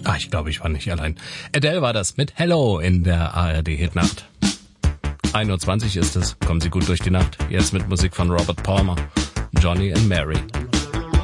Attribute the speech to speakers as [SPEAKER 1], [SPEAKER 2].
[SPEAKER 1] Ich glaube, ich war nicht allein. Adele war das mit Hello in der ARD-Hitnacht. 1:20 Uhr ist es. Kommen Sie gut durch die Nacht. Jetzt mit Musik von Robert Palmer. Johnny and Mary.